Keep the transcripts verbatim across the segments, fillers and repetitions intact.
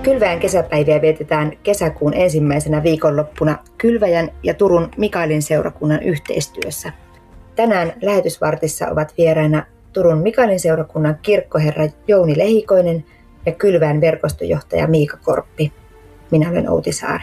Kylväjän kesäpäiviä vietetään kesäkuun ensimmäisenä viikonloppuna Kylväjän ja Turun Mikaelin seurakunnan yhteistyössä. Tänään lähetysvartissa ovat vieraina Turun Mikaelin seurakunnan kirkkoherra Jouni Lehikoinen ja Kylväjän verkostojohtaja Miika Korppi. Minä olen Outi Saari.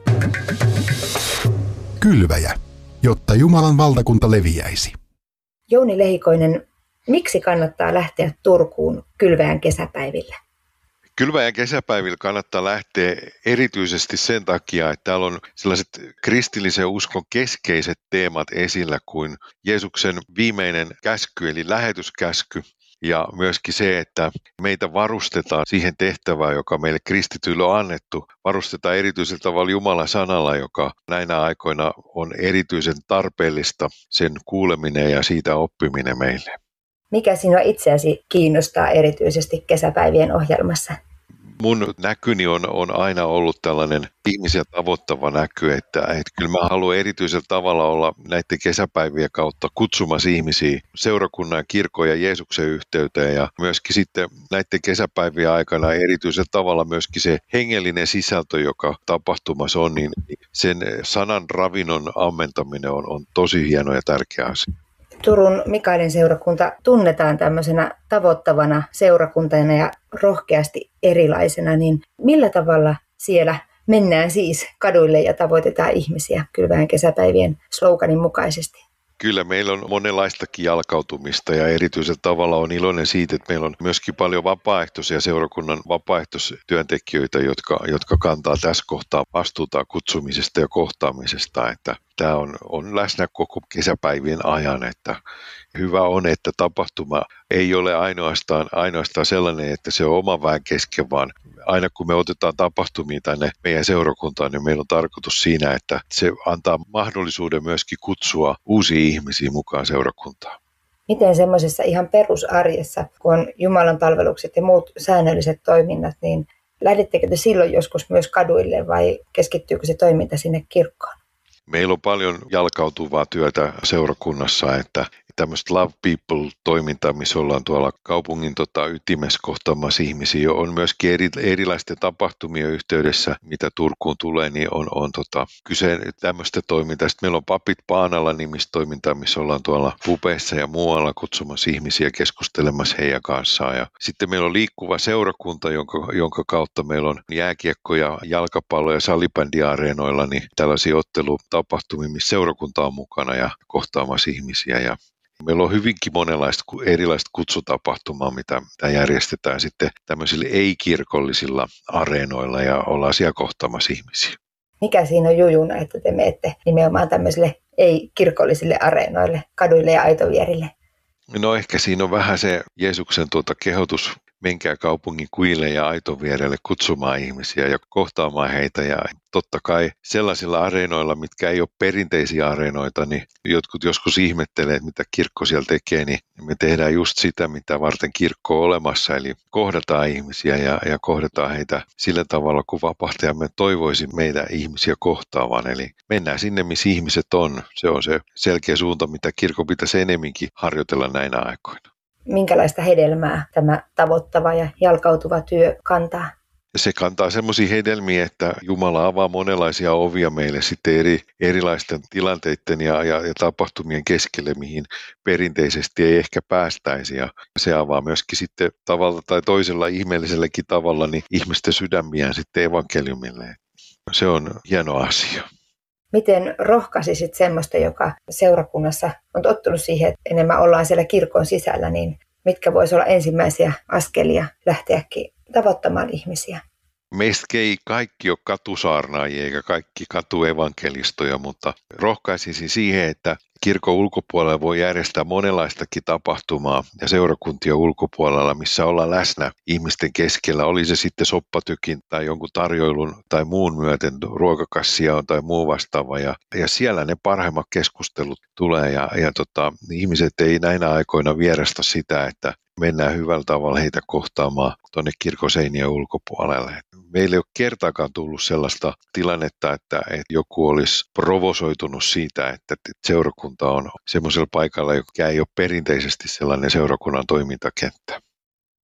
Kylväjä, jotta Jumalan valtakunta leviäisi. Jouni Lehikoinen, miksi kannattaa lähteä Turkuun Kylväjän kesäpäiville? Kylväjän kesäpäivillä kannattaa lähteä erityisesti sen takia, että täällä on sellaiset kristillisen uskon keskeiset teemat esillä kuin Jeesuksen viimeinen käsky eli lähetyskäsky ja myöskin se, että meitä varustetaan siihen tehtävään, joka meille kristityille on annettu. Varustetaan erityisellä tavalla Jumalan sanalla, joka näinä aikoina on erityisen tarpeellista sen kuuleminen ja siitä oppiminen meille. Mikä sinua itseäsi kiinnostaa erityisesti kesäpäivien ohjelmassa? Mun näkyni on, on aina ollut tällainen ihmisiä tavoittava näky, että, että kyllä mä haluan erityisellä tavalla olla näiden kesäpäivien kautta kutsumassa ihmisiä seurakunnan, kirkon ja Jeesuksen yhteyteen ja myöskin sitten näiden kesäpäivien aikana erityisellä tavalla myöskin se hengellinen sisältö, joka tapahtumassa on, niin sen sanan ravinnon ammentaminen on, on tosi hieno ja tärkeä asia. Turun Mikaelin seurakunta tunnetaan tämmöisenä tavoittavana seurakuntana ja rohkeasti erilaisena, niin millä tavalla siellä mennään siis kaduille ja tavoitetaan ihmisiä Kylväjän kesäpäivien sloganin mukaisesti? Kyllä meillä on monenlaistakin jalkautumista ja erityisellä tavalla on iloinen siitä, että meillä on myöskin paljon vapaaehtoisia seurakunnan vapaaehtoistyöntekijöitä, jotka, jotka kantaa tässä kohtaa vastuuta kutsumisesta ja kohtaamisesta. Että tämä on, on läsnä koko kesäpäivien ajan, että hyvä on, että tapahtuma ei ole ainoastaan, ainoastaan sellainen, että se on oma väen kesken, vaan aina kun me otetaan tapahtumia tänne meidän seurakuntaan, niin meillä on tarkoitus siinä, että se antaa mahdollisuuden myöskin kutsua uusia ihmisiä mukaan seurakuntaan. Miten semmoisessa ihan perusarjessa, kun on Jumalan palvelukset ja muut säännölliset toiminnat, niin lähdettekö te silloin joskus myös kaduille vai keskittyykö se toiminta sinne kirkkoon? Meillä on paljon jalkautuvaa työtä seurakunnassa, että tämmöistä Love People-toimintaa, missä ollaan tuolla kaupungin tota, ytimessä kohtaamassa ihmisiä, on myöskin eri, erilaisten tapahtumien yhteydessä, mitä Turkuun tulee, niin on, on tota, kyse tämmöistä toimintaa. Sitten meillä on Papit Paanalla -nimistä toimintaa, missä ollaan tuolla pubeissa ja muualla kutsumassa ihmisiä keskustelemassa heidän kanssaan. Ja sitten meillä on liikkuva seurakunta, jonka, jonka kautta meillä on jääkiekko- ja jalkapallo- ja salibändiareenoilla niin tällaisia ottelutapahtumia, missä seurakunta on mukana ja kohtaamassa ihmisiä. Ja meillä on hyvinkin monenlaista erilaista kutsutapahtumaa, mitä järjestetään sitten tämmöisillä ei-kirkollisilla areenoilla ja ollaan siellä kohtaamassa ihmisiä. Mikä siinä on jujuna, että te menette nimenomaan tämmöisille ei-kirkollisille areenoille, kaduille ja aitovierille? No ehkä siinä on vähän se Jeesuksen tuota kehotus, menkää kaupungin kuille ja aitovierelle kutsumaan ihmisiä ja kohtaamaan heitä. Ja totta kai sellaisilla areenoilla, mitkä ei ole perinteisiä areenoita, niin jotkut joskus ihmettelee, että mitä kirkko siellä tekee, niin me tehdään just sitä, mitä varten kirkko on olemassa. Eli kohdataan ihmisiä ja, ja kohdataan heitä sillä tavalla, kun vapahtajamme toivoisi meitä ihmisiä kohtaavan. Eli mennään sinne, missä ihmiset on. Se on se selkeä suunta, mitä kirkko pitäisi enemminkin harjoitella näinä aikoina. Minkälaista hedelmää tämä tavoittava ja jalkautuva työ kantaa? Se kantaa semmoisia hedelmiä, että Jumala avaa monenlaisia ovia meille sitten eri, erilaisten tilanteiden ja, ja, ja tapahtumien keskelle, mihin perinteisesti ei ehkä päästäisi. Ja se avaa myöskin sitten tavalla tai toisella ihmeelliselläkin tavalla niin ihmisten sydämiään sitten evankeliumille. Se on hieno asia. Miten rohkaisisit semmoista, joka seurakunnassa on tottunut siihen, että enemmän ollaan siellä kirkon sisällä, niin mitkä voisi olla ensimmäisiä askelia lähteäkin tavoittamaan ihmisiä? Meistä ei kaikki ole katusaarnaajia eikä kaikki katuevankelistoja, mutta rohkaisisin siihen, että kirkon ulkopuolella voi järjestää monenlaistakin tapahtumaa ja seurakuntien ulkopuolella, missä ollaan läsnä ihmisten keskellä. Oli se sitten soppatykin tai jonkun tarjoilun tai muun myöten ruokakassia tai muu vastaava. Ja, ja siellä ne parhaimmat keskustelut tulee ja, ja tota, ihmiset ei näinä aikoina vierasta sitä, että mennään hyvällä tavalla heitä kohtaamaan tuonne kirkoseinien ulkopuolelle. Meillä ei ole kertaakaan tullut sellaista tilannetta, että, että joku olisi provosoitunut siitä, että seurakunta on semmoisella paikalla, joka ei ole perinteisesti sellainen seurakunnan toimintakenttä.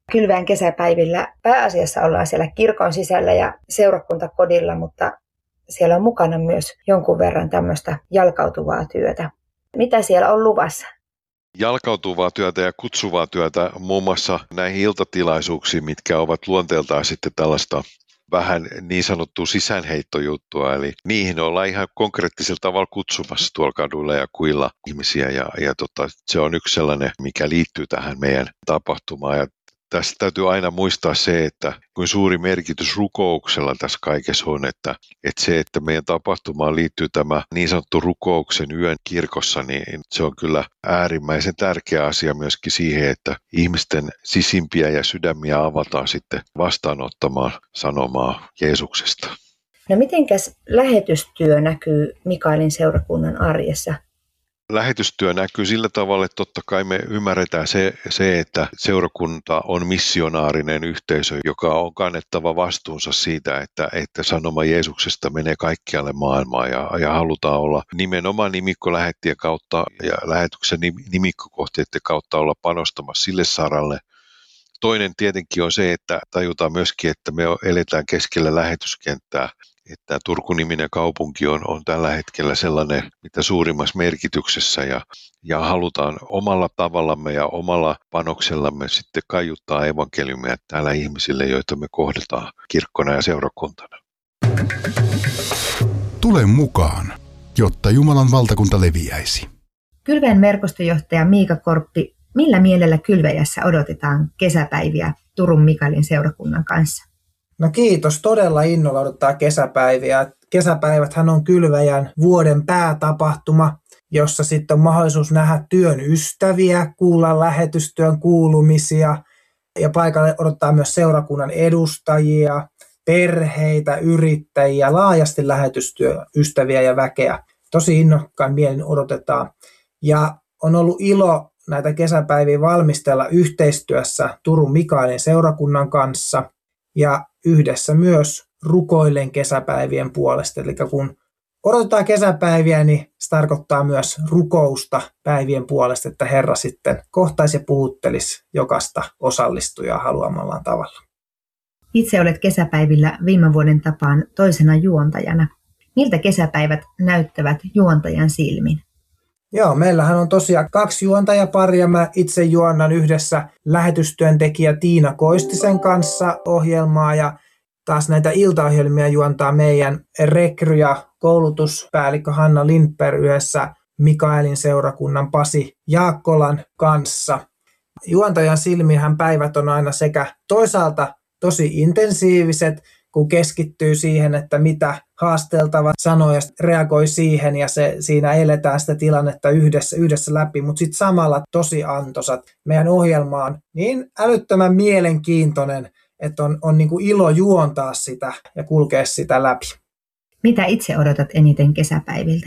Kylväjän kesäpäivillä pääasiassa ollaan siellä kirkon sisällä ja seurakuntakodilla, mutta siellä on mukana myös jonkun verran tämmöistä jalkautuvaa työtä. Mitä siellä on luvassa? Jalkautuvaa työtä ja kutsuvaa työtä muun muassa näihin iltatilaisuuksiin, mitkä ovat luonteeltaan sitten tällaista vähän niin sanottua sisäänheittojuttua, eli niihin ollaan ihan konkreettisella tavalla kutsumassa tuolla kaduilla ja kuilla ihmisiä, ja, ja tota, se on yksi sellainen, mikä liittyy tähän meidän tapahtumaan. Ja tässä täytyy aina muistaa se, että kuin suuri merkitys rukouksella tässä kaikessa on, että, että se, että meidän tapahtumaan liittyy tämä niin sanottu rukouksen yön kirkossa, niin se on kyllä äärimmäisen tärkeä asia myöskin siihen, että ihmisten sisimpiä ja sydämiä avataan sitten vastaanottamaan sanomaa Jeesuksesta. No mitenkäs lähetystyö näkyy Mikaelin seurakunnan arjessa? Lähetystyö näkyy sillä tavalla, että totta kai me ymmärretään se, se, että seurakunta on missionaarinen yhteisö, joka on kannettava vastuunsa siitä, että, että sanoma Jeesuksesta menee kaikkialle maailmaan ja, ja halutaan olla nimenomaan nimikkolähettien kautta ja lähetyksen nimikkokohteiden kautta olla panostamassa sille saralle. Toinen tietenkin on se, että tajutaan myöskin, että me eletään keskellä lähetyskenttää. Että Turku-niminen kaupunki on, on tällä hetkellä sellainen, mitä suurimmassa merkityksessä ja, ja halutaan omalla tavallamme ja omalla panoksellamme sitten kaiuttaa evankeliumia täällä ihmisille, joita me kohdataan kirkkona ja seurakuntana. Tule mukaan, jotta Jumalan valtakunta leviäisi. Kylväjän verkostojohtaja Miika Korppi, millä mielellä Kylväjässä odotetaan kesäpäiviä Turun Mikaelin seurakunnan kanssa? No kiitos, todella innolla odottaa kesäpäiviä. Kesäpäiväthän on Kylväjän vuoden päätapahtuma, jossa sitten on mahdollisuus nähdä työn ystäviä, kuulla lähetystyön kuulumisia ja paikalle odottaa myös seurakunnan edustajia, perheitä, yrittäjiä, laajasti lähetystyöystäviä ja väkeä. Tosi innokkaan mielin odotetaan. Ja on ollut ilo näitä kesäpäiviä valmistella yhteistyössä Turun Mikaelin seurakunnan kanssa ja yhdessä myös rukoillen kesäpäivien puolesta. Eli kun odotetaan kesäpäiviä, niin se tarkoittaa myös rukousta päivien puolesta, että Herra sitten kohtaisi ja puhuttelisi jokaista osallistujaa haluamallaan tavalla. Itse olet kesäpäivillä viime vuoden tapaan toisena juontajana. Miltä kesäpäivät näyttävät juontajan silmin? Joo, meillähän on tosiaan kaksi juontajaparia. Mä itse juonnan yhdessä lähetystyöntekijä Tiina Koistisen kanssa ohjelmaa ja taas näitä iltaohjelmia juontaa meidän rekry- ja koulutuspäällikkö Hanna Lindberg yhdessä Mikaelin seurakunnan Pasi Jaakkolan kanssa. Juontajan silmiinhän päivät on aina sekä toisaalta tosi intensiiviset, kun keskittyy siihen, että mitä haasteltava sanoo ja reagoi siihen ja se, siinä eletään sitä tilannetta yhdessä, yhdessä läpi, mutta sitten samalla tosi antosat. Meidän ohjelma on niin älyttömän mielenkiintoinen, että on, on niin kuin ilo juontaa sitä ja kulkea sitä läpi. Mitä itse odotat eniten kesäpäiviltä?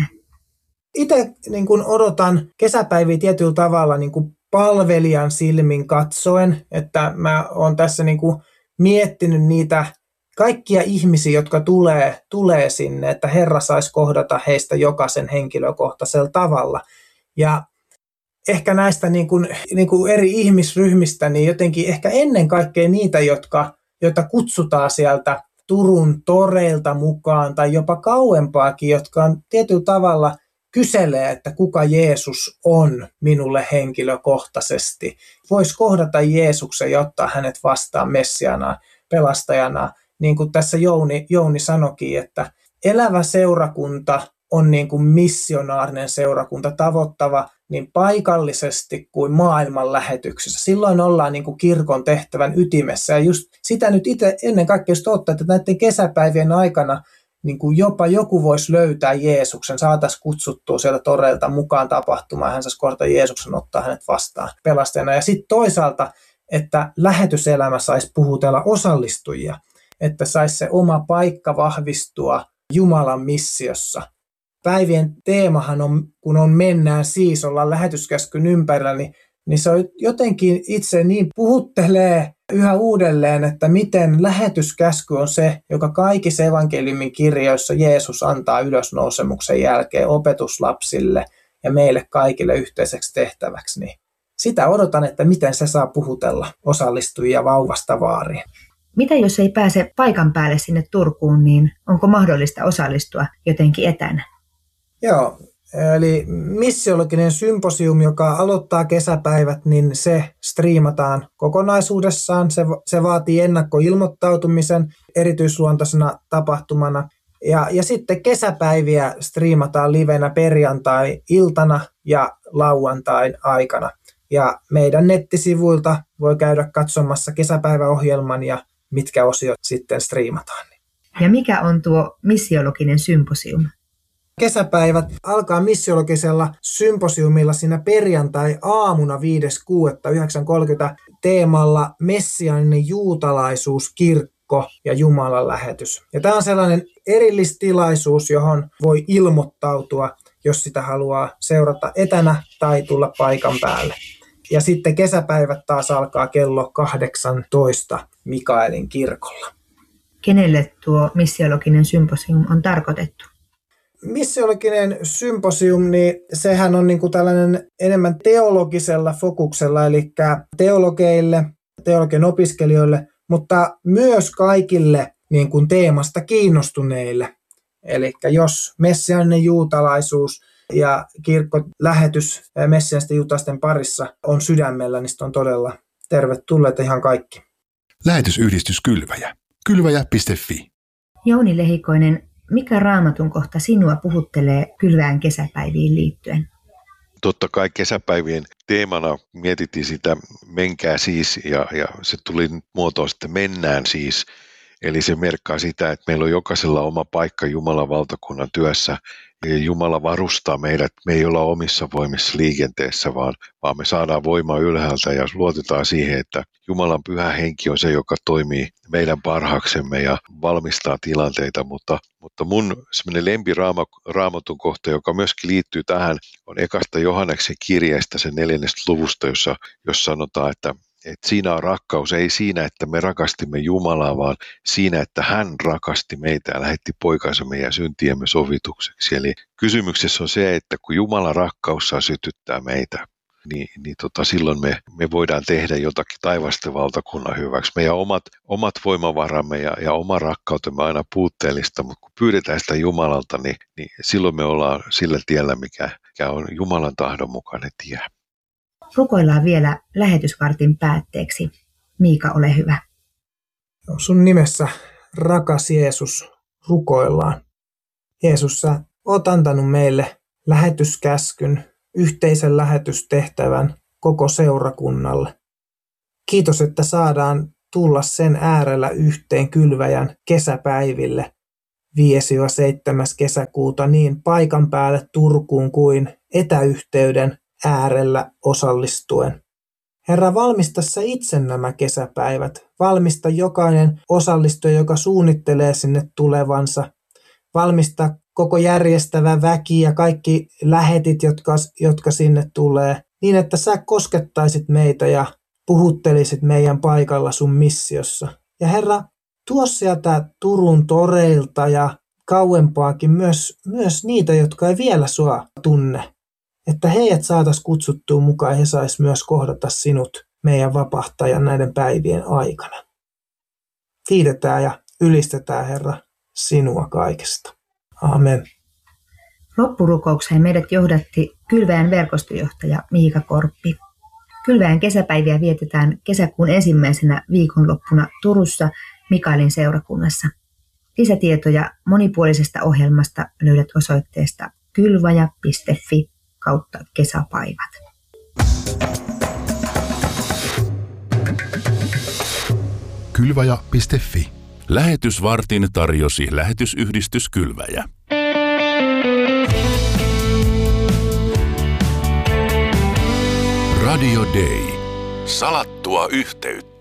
Itse niin kuin odotan kesäpäiviä tietyllä tavalla niin kuin palvelijan silmin katsoen, että mä oon tässä niin kuin miettinyt niitä kaikkia ihmisiä, jotka tulee, tulee sinne, että Herra saisi kohdata heistä jokaisen henkilökohtaisella tavalla. Ja ehkä näistä niin kuin, niin kuin eri ihmisryhmistä, niin jotenkin ehkä ennen kaikkea niitä, jotka, joita kutsutaan sieltä Turun toreilta mukaan tai jopa kauempaakin, jotka on tietyllä tavalla kyselee, että kuka Jeesus on minulle henkilökohtaisesti. Voisi kohdata Jeesuksen ja ottaa hänet vastaan Messiana, pelastajana. Niin kuin tässä Jouni, Jouni sanoikin, että elävä seurakunta on niin kuin missionaarinen seurakunta, tavoittava niin paikallisesti kuin maailman lähetyksessä. Silloin ollaan niin kuin kirkon tehtävän ytimessä. Ja just sitä nyt itse ennen kaikkea just ottaa, että näiden kesäpäivien aikana niin kuin jopa joku voisi löytää Jeesuksen, saataisiin kutsuttua sieltä toreilta mukaan tapahtumaan, hän saisi kohdata Jeesuksen, ottaa hänet vastaan pelastajana. Ja sitten toisaalta, että lähetyselämä saisi puhutella osallistujia, että saisi se oma paikka vahvistua Jumalan missiossa. Päivien teemahan on, kun on mennään siis, ollaan lähetyskäskyn ympärillä, niin, niin se on jotenkin itse niin puhuttelee yhä uudelleen, että miten lähetyskäsky on se, joka kaikissa evankeliumin kirjoissa Jeesus antaa ylösnousemuksen jälkeen opetuslapsille ja meille kaikille yhteiseksi tehtäväksi. Niin sitä odotan, että miten se saa puhutella osallistujia vauvasta vaariin. Mitä jos ei pääse paikan päälle sinne Turkuun, niin onko mahdollista osallistua jotenkin etänä? Joo, eli missiologinen symposium, joka aloittaa kesäpäivät, niin se striimataan kokonaisuudessaan. Se, se vaatii ennakkoilmoittautumisen erityisluontoisena tapahtumana. Ja, ja sitten kesäpäiviä striimataan livenä perjantai-iltana ja lauantain aikana. Ja meidän nettisivuilta voi käydä katsomassa kesäpäiväohjelman ja mitkä osiot sitten striimataan. Ja mikä on tuo missiologinen symposium? Kesäpäivät alkaa missiologisella symposiumilla siinä perjantai-aamuna viides kuudetta yhdeksän kolmekymmentä teemalla Messiaaninen juutalaisuus, kirkko ja Jumalan lähetys. Ja tämä on sellainen erillistilaisuus, johon voi ilmoittautua, jos sitä haluaa seurata etänä tai tulla paikan päälle. Ja sitten kesäpäivät taas alkaa kello kahdeksantoista Mikaelin kirkolla. Kenelle tuo missiologinen symposium on tarkoitettu? Missiologinen symposium, niin sehän on niin kuin tällainen enemmän teologisella fokuksella, eli teologeille, teologian opiskelijoille, mutta myös kaikille niin kuin teemasta kiinnostuneille. Eli jos messiaaninen juutalaisuus ja kirkkolähetys messiaanisten juutalaisten parissa on sydämellä, niin on todella tervetulleita ihan kaikki. Lähetysyhdistys Kylväjä. Kylväjä piste fi. Jouni Lehikoinen, mikä raamatun kohta sinua puhuttelee Kylväjän kesäpäiviin liittyen? Totta kai kesäpäivien teemana mietittiin sitä menkää siis ja, ja se tuli muotoon sitten mennään siis. Eli se merkkaa sitä, että meillä on jokaisella oma paikka Jumalan valtakunnan työssä. Ja Jumala varustaa meidät, me ei olla omissa voimissa liikenteessä, vaan, vaan me saadaan voimaa ylhäältä ja luotetaan siihen, että Jumalan pyhä henki on se, joka toimii meidän parhaaksemme ja valmistaa tilanteita. Mutta, mutta mun semmoinen lempiraamatun kohta, joka myöskin liittyy tähän, on ekasta Johanneksen kirjeestä, sen neljännestä luvusta, jossa, jossa sanotaan, että että siinä on rakkaus, ei siinä, että me rakastimme Jumalaa, vaan siinä, että hän rakasti meitä ja lähetti poikansa meidän syntiemme sovitukseksi. Eli kysymyksessä on se, että kun Jumalan rakkaus saa sytyttää meitä, niin, niin tota, silloin me, me voidaan tehdä jotakin taivasten valtakunnan hyväksi. Meidän omat, omat voimavaramme ja, ja oma rakkautemme on aina puutteellista, mutta kun pyydetään sitä Jumalalta, niin, niin silloin me ollaan sillä tiellä, mikä, mikä on Jumalan tahdon mukainen tie. Rukoillaan vielä lähetysvartin päätteeksi. Miika, ole hyvä. Sun nimessä, rakas Jeesus, rukoillaan. Jeesus, sä oot antanut meille lähetyskäskyn, yhteisen lähetystehtävän koko seurakunnalle. Kiitos, että saadaan tulla sen äärellä yhteen Kylväjän kesäpäiville viides seitsemäs kesäkuuta niin paikan päälle Turkuun kuin etäyhteyden äärellä osallistuen. Herra, valmista sä itse nämä kesäpäivät. Valmista jokainen osallistuja, joka suunnittelee sinne tulevansa. Valmista koko järjestävä väki ja kaikki lähetit, jotka, jotka sinne tulee, niin että sä koskettaisit meitä ja puhuttelisit meidän paikalla sun missiossa. Ja Herra, tuo sieltä Turun toreilta ja kauempaakin myös, myös niitä, jotka ei vielä sua tunne. Että heidät saataisiin kutsuttua mukaan ja he sais myös kohdata sinut, meidän vapahtajan, näiden päivien aikana. Kiitetään ja ylistetään, Herra, sinua kaikesta. Amen. Loppurukoukseen meidät johdatti Kylväjän verkostojohtaja Miika Korppi. Kylväjän kesäpäiviä vietetään kesäkuun ensimmäisenä viikonloppuna Turussa Mikaelin seurakunnassa. Lisätietoja monipuolisesta ohjelmasta löydät osoitteesta kylvaja piste fi kautta kesäpäivät. Kylväjä piste fi. Lähetysvartin tarjosi lähetysyhdistys Kylväjä. Radio Day. Salattua yhteyttä.